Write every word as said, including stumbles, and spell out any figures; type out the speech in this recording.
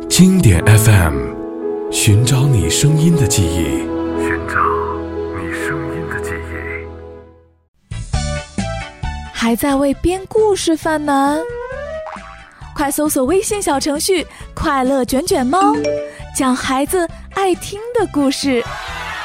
经典 F M， 寻找你声音的记忆， 寻找你声音的记忆。 还在为编故事犯难？快搜索微信小程序快乐卷卷猫，讲孩子爱听的故事。